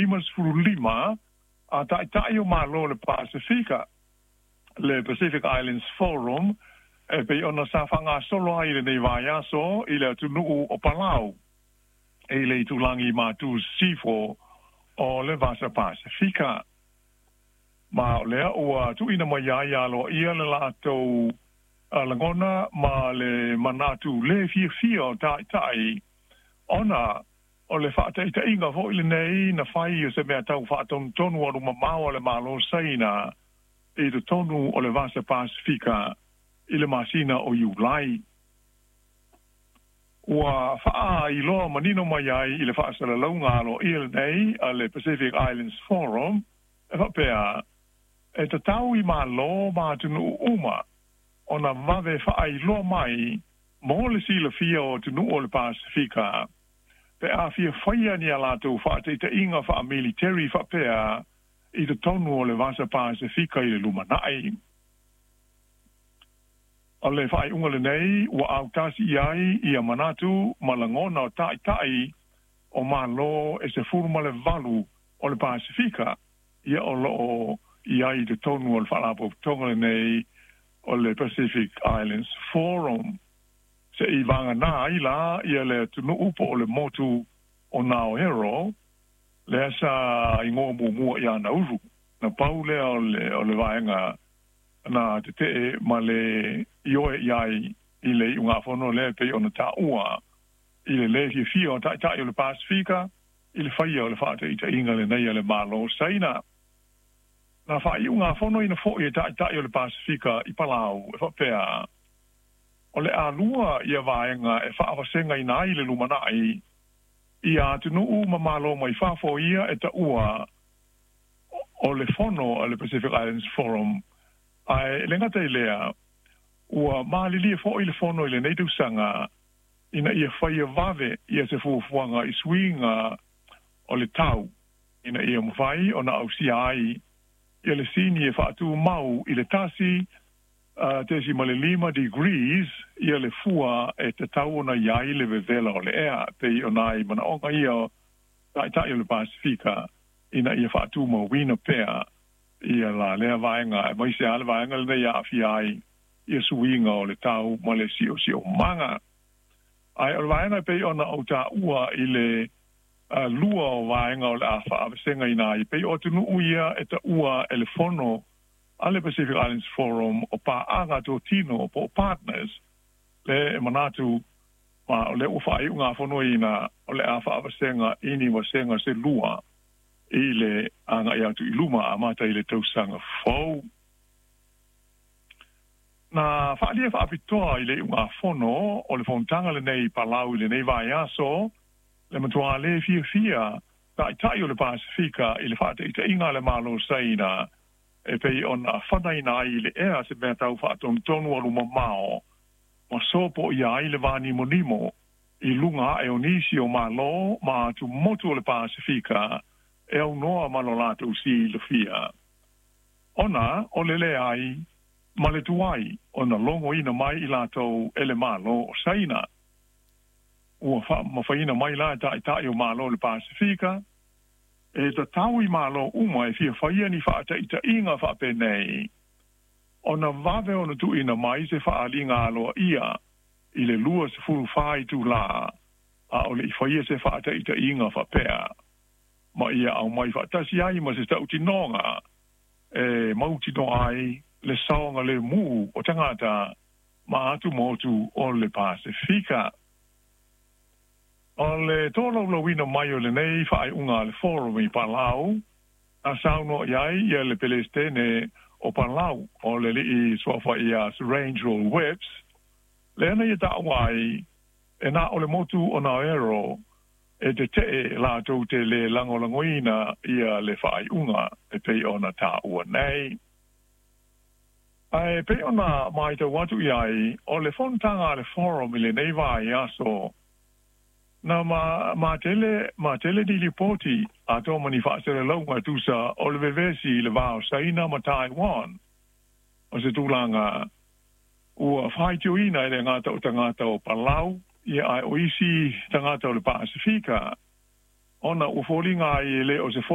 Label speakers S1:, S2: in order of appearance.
S1: lima tayo malo le Pasifika le Pacific Islands Forum pe ona sa fanga solo ai le nevaya so ile tunu o Palau ile tulangi ma tu sifo o le vasa Pasifika ma le o tu ina maya lo ia le lato langona ma le manatu le fio tai ona o le fata ita inga vo ile nei na fai o se mea tau fata tonu o ma mau le malo saina e de tonu o le vasa Pasifika ile masina o Iulai wa fa i lo manino mai ai ile fa sala longa lo ile nei ale Pacific Islands Forum e fa pea e te tau i ma lo ma tunu uma ona vave fa ai lo mai mo le sila fia o tunu o le Pasifika pe a fia faia ni ala tu fa te inga fa military fa pea i te tonu o le vasa Pasifika i le lumanai o le fai unga le nei ua au tasi iai i a manatu malangona o tai o malo e se furma le valu o le Pasifika ia o lo iai te tonu o le whalapo tonga le nei o le Pacific Islands Forum se i vanga nā i la ia le tunu upo o le motu o Naohero le asa i ngō mua i ana uru na pau lea o le vaenga na te ma le ioe iai i le unga whono le pe o na ta ua i le fio tai o le Pasifika i le whaia o le whaata i ta inga le nei le malo saina na whai unga whono i na fo i tai o le Pasifika i Palau e whapea o le alua i a vaenga e whaawasenga i nai le lumanai i a tunu ma malo mai whafo ia e ta ua o le whono o le Pacific Islands Forum ai lenga te lea ua malili fo ile fono ile nei sanga ina ia faia vave ia se fuanga i swinga o le tau ina ia mfai ona ausiai ia le sini e fatu mau ile tasi te si male 5 degrees ia le fua e te tau ona iai le vevela o le ea te ona i mana onga ia tai le Pasifika ina ia fatu mo wina pea ia la lea vaenga mai se ala vaenga le nei afiai ia suinga o le tau ma le si o manga ai o vaenga pe ona o ta ua i le lua o vaenga o le afa awesenga ina i pe o tunu uia e ta ua e le fono ale Pacific Islands Forum o pa anga to tino po partners le manatu ma o le ufa i unga fono ina o le afa awesenga ini wasenga se lua i le anga ia tu iluma amata i le tausanga fau. Na whaalia whaapitoa i le unga whono o le whontanga le nei Palau i le nei vai aso le matua le fia tai o le Pasifika i le whaate i te inga le malo saina e pei ona whanaina i le ea se mea tau whaaton tonu alu mao ma sopo i a i le vani monimo i lunga e onisi o malo ma tu motu o le Pasifika e au noa malolato si le fia. Ona, o lele ai, male tuai, ona longo ina mai i lato ele malo o saina. Ua mawhaina mai la tai o malo le Pasifika, e ta tau i malo uma e fia whaia ni whaata i ta inga whape nei. Ona vave ona tu ina mai se whaalinga aloa ia, i le lua se furu whai tu la, a o le i whaia se whaata i ta inga whapea. Ma ia au mai whaatasi ai ma se tau tinonga e mauti no ai le saonga le mu o tangata ma atu motu o le Pasifika. O le tolo lawina mai o le nei whaai unga le forum i Palau a sauno iai ia le pelestene o Palau o le li i swafa i as Range Roll Webs le ana i ta'wai e na o le motu o Naohero e te la tau te le langolangoina ia le whaai unga e pei ona tā ua nei. Ai pei ona mai te watu iai o le whontanga le forum i le nei vai aso na ma tele di lipoti a tō mani whaasere launga tusa o le vevesi le vāo saina ma Taiwan o se tūlanga ua whaitio ina e le ngata o tangata o Palau ia ai o isi tangata o le Pasifika ona ufolinga i le o se